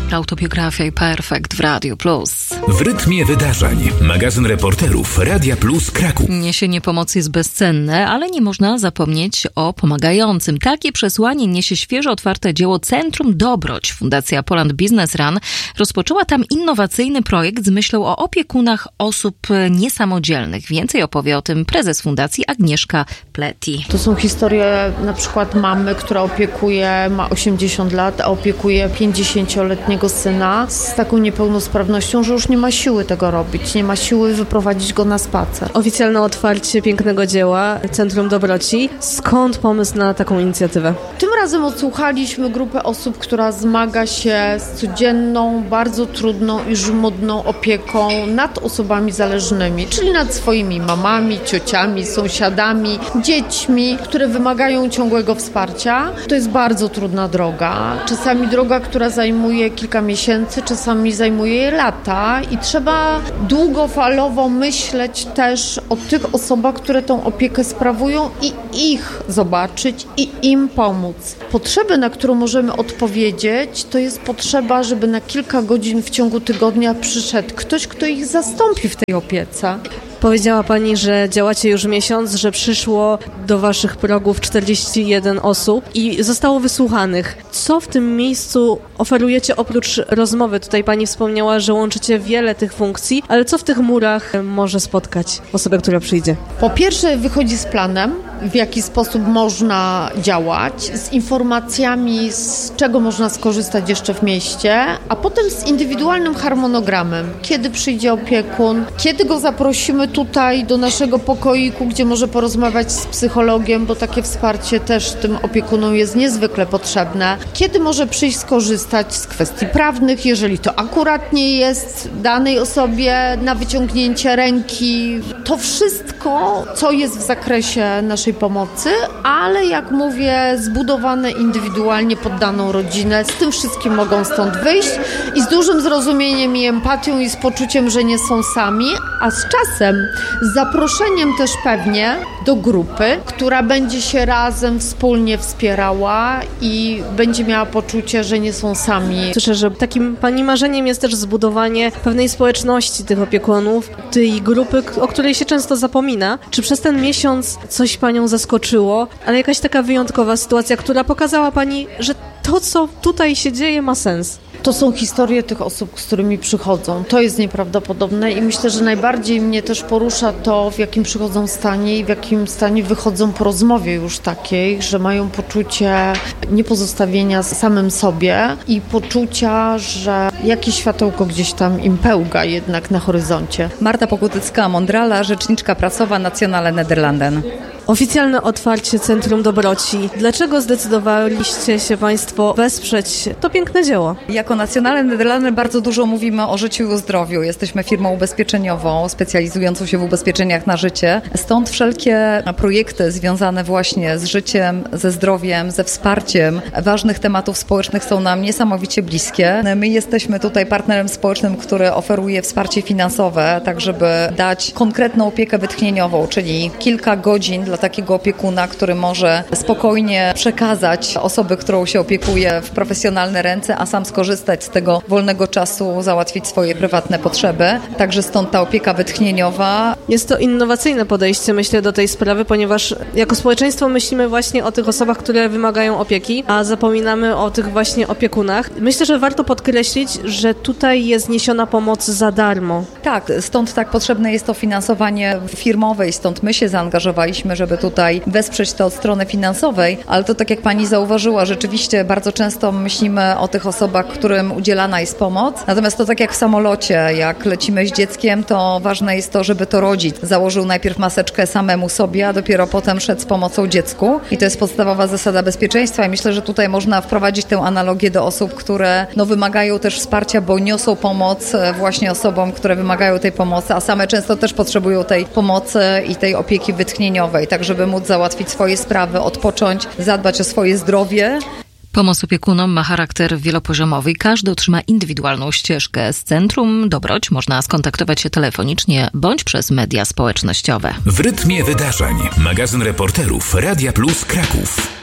Autobiografia i Perfekt w Radio Plus. W rytmie wydarzeń. Magazyn reporterów Radia Plus Kraków. Niesienie pomocy jest bezcenne, ale nie można zapomnieć o pomagającym. Takie przesłanie niesie świeżo otwarte dzieło Centrum Dobroć. Fundacja Poland Business Run rozpoczęła tam innowacyjny projekt z myślą o opiekunach osób niesamodzielnych. Więcej opowie o tym prezes fundacji Agnieszka Pleti. To są historie na przykład mamy, która ma 80 lat, a opiekuje 50-letniego syna z taką niepełnosprawnością, że już nie ma siły tego robić, nie ma siły wyprowadzić go na spacer. Oficjalne otwarcie pięknego dzieła Centrum Dobroci. Skąd pomysł na taką inicjatywę? Tym razem odsłuchaliśmy grupę osób, która zmaga się z codzienną, bardzo trudną i żmudną opieką nad osobami zależnymi, czyli nad swoimi mamami, ciociami, sąsiadami, dziećmi, które wymagają ciągłego wsparcia. To jest bardzo trudna droga. Czasami droga, która zajmuje kilka miesięcy, czasami zajmuje lata i trzeba długofalowo myśleć też o tych osobach, które tą opiekę sprawują i ich zobaczyć i im pomóc. Potrzebę, na którą możemy odpowiedzieć, to jest potrzeba, żeby na kilka godzin w ciągu tygodnia przyszedł ktoś, kto ich zastąpi w tej opiece. Powiedziała Pani, że działacie już miesiąc, że przyszło do Waszych progów 41 osób i zostało wysłuchanych. Co w tym miejscu oferujecie oprócz rozmowy? Tutaj Pani wspomniała, że łączycie wiele tych funkcji, ale co w tych murach może spotkać osobę, która przyjdzie? Po pierwsze wychodzi z planem, w jaki sposób można działać, z informacjami, z czego można skorzystać jeszcze w mieście, a potem z indywidualnym harmonogramem. Kiedy przyjdzie opiekun, kiedy go zaprosimy tutaj do naszego pokoiku, gdzie może porozmawiać z psychologiem, bo takie wsparcie też tym opiekunom jest niezwykle potrzebne. Kiedy może przyjść skorzystać z kwestii prawnych, jeżeli to akurat nie jest danej osobie na wyciągnięcie ręki. To wszystko, co jest w zakresie naszej pomocy, ale jak mówię, zbudowane indywidualnie pod daną rodzinę. Z tym wszystkim mogą stąd wyjść i z dużym zrozumieniem i empatią i z poczuciem, że nie są sami, a z czasem z zaproszeniem też pewnie do grupy, która będzie się razem wspólnie wspierała i będzie miała poczucie, że nie są sami. Słyszę, że takim Pani marzeniem jest też zbudowanie pewnej społeczności tych opiekunów, tej grupy, o której się często zapomina. Czy przez ten miesiąc coś Panią zaskoczyło, ale jakaś taka wyjątkowa sytuacja, która pokazała Pani, że to, co tutaj się dzieje, ma sens? To są historie tych osób, z którymi przychodzą. To jest nieprawdopodobne i myślę, że najbardziej mnie też porusza to, w jakim przychodzą stanie i w jakim stanie wychodzą po rozmowie już takiej, że mają poczucie niepozostawienia samym sobie i poczucia, że jakieś światełko gdzieś tam im pełga jednak na horyzoncie. Marta Pokutycka-Mondrala, rzeczniczka prasowa Nationale Nederlanden. Oficjalne otwarcie Centrum Dobroci. Dlaczego zdecydowaliście się Państwo wesprzeć to piękne dzieło? Jako Nationale Nederlanden bardzo dużo mówimy o życiu i o zdrowiu. Jesteśmy firmą ubezpieczeniową, specjalizującą się w ubezpieczeniach na życie. Stąd wszelkie projekty związane właśnie z życiem, ze zdrowiem, ze wsparciem ważnych tematów społecznych są nam niesamowicie bliskie. My jesteśmy tutaj partnerem społecznym, który oferuje wsparcie finansowe, tak żeby dać konkretną opiekę wytchnieniową, czyli kilka godzin dla takiego opiekuna, który może spokojnie przekazać osobę, którą się opiekuje, w profesjonalne ręce, a sam skorzystać z tego wolnego czasu, załatwić swoje prywatne potrzeby. Także stąd ta opieka wytchnieniowa. Jest to innowacyjne podejście, myślę, do tej sprawy, ponieważ jako społeczeństwo myślimy właśnie o tych osobach, które wymagają opieki, a zapominamy o tych właśnie opiekunach. Myślę, że warto podkreślić, że tutaj jest niesiona pomoc za darmo. Tak, stąd tak potrzebne jest to finansowanie firmowe i stąd my się zaangażowaliśmy, żeby tutaj wesprzeć to od strony finansowej, ale to tak jak Pani zauważyła, rzeczywiście bardzo często myślimy o tych osobach, którym udzielana jest pomoc, natomiast to tak jak w samolocie, jak lecimy z dzieckiem, to ważne jest to, żeby to rodzic założył najpierw maseczkę samemu sobie, a dopiero potem szedł z pomocą dziecku i to jest podstawowa zasada bezpieczeństwa i myślę, że tutaj można wprowadzić tę analogię do osób, które wymagają też wsparcia, bo niosą pomoc właśnie osobom, które wymagają tej pomocy, a same często też potrzebują tej pomocy i tej opieki wytchnieniowej, tak żeby móc załatwić swoje sprawy, odpocząć, zadbać o swoje zdrowie. Pomoc opiekunom ma charakter wielopoziomowy i każdy otrzyma indywidualną ścieżkę. Z Centrum Dobroć można skontaktować się telefonicznie bądź przez media społecznościowe. W rytmie wydarzeń. Magazyn reporterów Radia Plus Kraków.